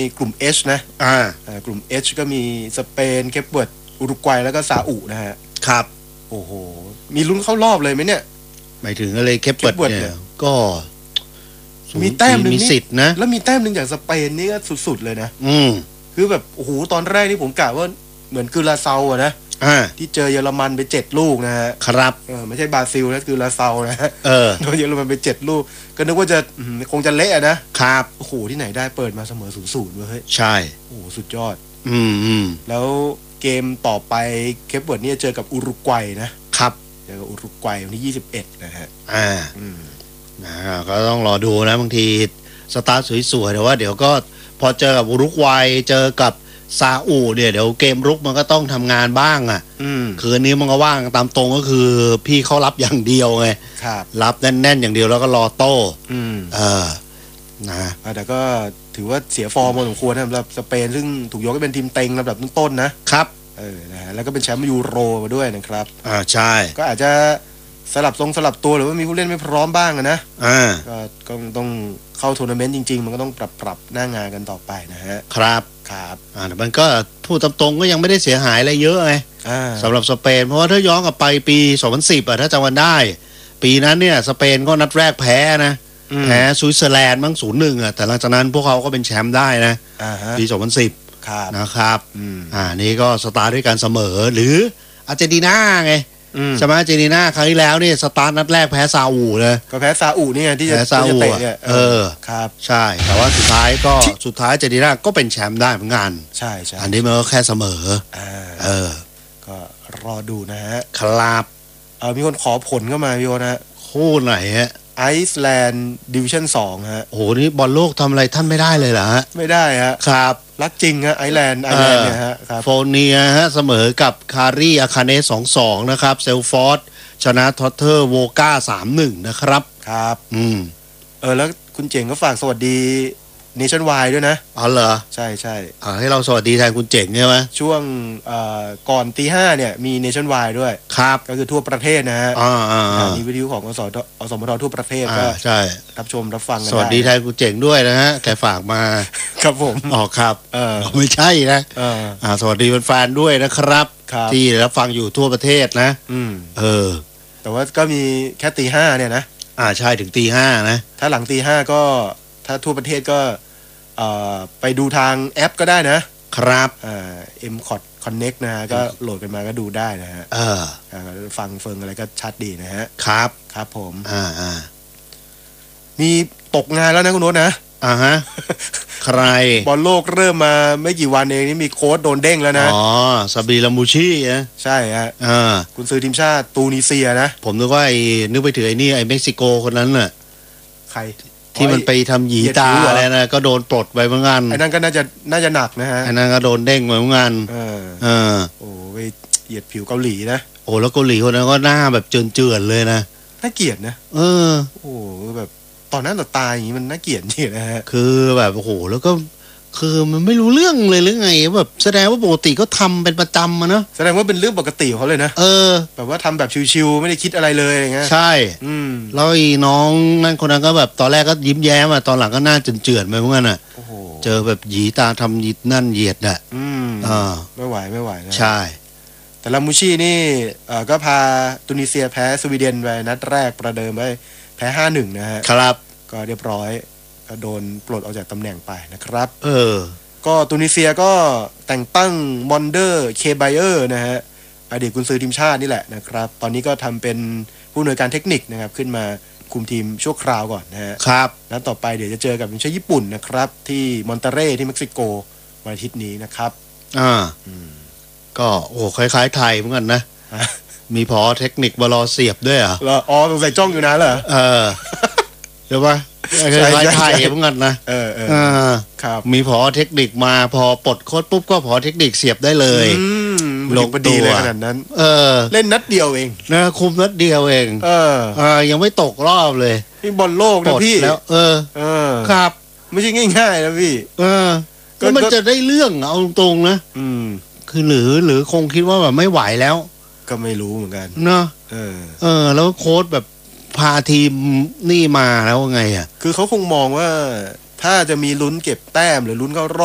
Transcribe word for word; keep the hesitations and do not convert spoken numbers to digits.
กลุ่ม H นะอ่ากลุ่ม H ก็มีสเปนเคปเวิร์ดอุรุกวัยแล้วก็ซาอุนะฮะครับโอ้โหมีลุ้นเข้ารอบเลยไหมเนี่ยหมายถึงอะไรเคปเวิร์ดเนี่ยก็มีแต้มนึงมีสิทธิ์นะแล้วมีแต้มนึงจากสเปนนี่ก็สุดๆเลยนะอืมคือแบบโอ้โหตอนแรกนี่ผมกะว่าเหมือนคือลาเซาอะนะที่เจอเยอรมันไปเจ็ดลูกนะฮะครับเออไม่ใช่บราซิลนะคือลาเซานะฮะเออโดนเยอรมันไปเจ็ดลูกก็นึกว่าจะคงจะเละนะครับโอ้โหที่ไหนได้เปิดมาเสมอศูนย์ศูนย์เฮ้ยใช่โอ้โหสุดยอดอืมอืมแล้วเกมต่อไปเคปเวิร์ดเนี่ยเจอกับอุรุกวัยนะครับเจอกับอุรุกวัยวันที่ยี่สิบเอ็ดนะฮะอ่าอืมนะก็ต้องรอดูนะบางทีสตาร์ทสวยๆแต่ว่าเดี๋ยวก็พอเจอกับอุรุกวัยเจอกับซาอุเนี่ยเดี๋ยวเกมรุกมันก็ต้องทำงานบ้างอ่ะคืนนี้มันก็ว่างตามตรงก็คือพี่เขารับอย่างเดียวไงรับแน่นๆอย่างเดียวแล้วก็รอโต้เออนะแต่ก็ถือว่าเสียฟอร์มพอสมควรสำหรับสเปนซึ่งถูกยกให้เป็นทีมเต็งลำดับต้นๆนะครับเออนะฮะแล้วก็เป็นแชมป์ยูโรมาด้วยนะครับอ่าใช่ก็อาจจะสลับทรงสลับตัวหรือว่ามีผู้เล่นไม่พร้อมบ้างนะอ่าก็ต้องเข้าทัวร์นาเมนต์จริงๆมันก็ต้องปรับปรับหน้างานกันต่อไปนะฮะครับครับอ่าแต่มันก็พูดตามตรงก็ยังไม่ได้เสียหายอะไรเยอะไงสำหรับสเปนเพราะว่าถ้าย้อนกลับไปปีสองพันสิบอ่ะถ้าจำกันได้ปีนั้นเนี่ยสเปนก็นัดแรกแพ้นะแพ้สวิตเซอร์แลนด์มั้งศูนย์หนึ่งอ่ะแต่หลังจากนั้นพวกเขาก็เป็นแชมป์ได้นะปีสองพันสิบนะครับอ่านี่ก็สตาร์ทด้วยการเสมอหรืออาร์เจนตินาไงใช่ไหมอาร์เจนตินาครั้งที่แล้วเนี่ยสตาร์ทนัดแรกแพ้ซาอุเลยก็แพ้ซาอุเนี่ยที่จะซาอุเนี่ยเออครับใช่แต่ว่าสุดท้ายก็สุดท้ายอาร์เจนตินาก็เป็นแชมป์ได้เหมือนกันใช่ใช่อันนี้มันก็แค่เสมอเออก็รอดูนะฮะครับเออมีคนขอผลเข้ามาพี่โอนะคู่ไหนฮะไอซ์แลนด์ดิวิชั่นสองฮะโอ้โหนี่บอลโลกทำอะไรท่านไม่ได้เลยเหรอฮะไม่ได้ฮะครับรักจริงฮะไอซ์แลนด์ไอซ์แลนด์เนี่ยฮะครับโฟเนียฮะเสมอกับคารีอาคาเนสองสองนะครับเซลฟอร์ดชนะท็อตเทอร์โวก้าสามหนึ่งนะครับครับอืมเออแล้วคุณเจ๋งก็ฝากสวัสดีเนชั่นวายด้วยนะอ๋อเหรอใช่ใช่อ่าให้เราสวัสดีแทนคุณเจ๋งใช่ไหมช่วงก่อนตีห้าเนี่ยมีเนชั่นวายด้วยครับก็คือทั่วประเทศนะฮะอ่าอ่ามีวิทยุของอสทอสมททั่วประเทศก็ใช่รับชมรับฟังกันได้สวัสดีแทนคุณเจ๋งด้วยนะฮะแกฝากมาครับผมอ๋อครับเออไม่ใช่นะเอออ่าสวัสดีแฟนๆด้วยนะครับที่รับฟังอยู่ทั่วประเทศนะอืมเออแต่ว่าก็มีแค่ตีห้าเนี่ยนะอ่าใช่ถึงตีห้านะถ้าหลังตีห้าก็ถ้าทั่วประเทศก็ไปดูทางแอปก็ได้นะครับอ่า M-Cot Connect นะฮะก็โหลดกันมาก็ดูได้นะฮะเออฟังเฟิงอะไรก็ชัดดีนะฮะครับครับผมอ่าอ่ามีตกงานแล้วนะคุณโน้ตนะอ่าฮะใครบอลโลกเริ่มมาไม่กี่วันเองนี่มีโค้ชโดนเด้งแล้วนะอ๋อซาบีลามูชีนะใช่ฮะอ่าคุณซื้อทีมชาติตูนิเซียนะผมนึกว่าไอ้นึกไปถึงไอ้นี่ไอ้เม็กซิโกคนนั้นน่ะใครที่มันไปทำหยีตาอะไรนะก็โดนปลดไปเหมือนกันไอ้นั่นก็น่าจะน่าจะหนักนะฮะไอ้นั่นก็โดนเด้งเหมือนกันเออเออโอ้ไปเหยียดผิวเกาหลีนะโอ้แล้วเกาหลีคนนั้นก็หน้าแบบเจือนๆเลยนะน่าเกลียดนะเออโอ้แบบตอนนั้นต่อตาอย่างนี้มันน่าเกลียดจริงนะฮะคือแบบโอ้โหแล้วก็คือมันไม่รู้เรื่องเลยหรือไงแบบแสดงว่าปกติก็ทำเป็นประจำมาเนาะแสดงว่าเป็นเรื่องปกติของเขาเลยนะเออแบบว่าทำแบบชิวๆไม่ได้คิดอะไรเลยอย่างเงี้ยใช่อืมแล้วไอ้น้องนั่นคนนั้นก็แบบตอนแรกก็ยิ้มแย้มอ่ะตอนหลังก็หน้าเจือนๆไปเหมือนกันอ่ะโอ้โหเจอแบบหยีตาทำหยีนั่นเหยียดอ่ะอืมอ่าไม่ไหวไม่ไหวนะใช่แต่ลามูชีนี่เอ่อก็พาตุนิเซียแพ้สวีเดนไปนัดแรกประเดิมไปแพ้ ห้าหนึ่ง นะฮะครับก็เรียบร้อยก็โดนปลดออกจากตำแหน่งไปนะครับเออก็ตุนิเซียก็แต่งตั้งมอนเดอร์เคไบเออร์นะฮะอดีตกุนซือทีมชาตินี่แหละนะครับตอนนี้ก็ทำเป็นผู้อำนวยการเทคนิคนะครับขึ้นมาคุมทีมชั่วคราวก่อนนะฮะครับแล้วต่อไปเดี๋ยวจะเจอกับทีมชาติญี่ปุ่นนะครับที่มอนเตเร่ที่เม็กซิโกวันอาทิตย์นี้นะครับอ่าก็โอ้คล้ายๆไทยเหมือนกันนะมีพอเทคนิคบอลเสียบด้วยเหรออ๋อสงสัยจ้องอยู่นะเหรอเออเดี๋ยวป่ะคล้ายๆไทยเหมือนกันนะเออเออครับมีพอเทคนิคมาพอปลดโค้ชปุ๊บก็พอเทคนิคเสียบได้เลยลงพอดีเลยขนาดนั้นเออเล่นนัดเดียวเองนะคุมนัดเดียวเองเออเออยังไม่ตกรอบเลยนี่บอลโลกนะพี่แล้วเออเออครับไม่ใช่ง่ายๆนะพี่เออก็มันจะได้เรื่องเอาตรงๆนะอืมคือหรือหรือคงคิดว่าแบบไม่ไหวแล้วก็ไม่รู้เหมือนกันเนาะเออเออแล้วโค้ชแบบพาทีมนี่มาแล้วไงอ่ะคือเขาคงมองว่าถ้าจะมีลุ้นเก็บแต้มหรือลุ้นเข้ารอบ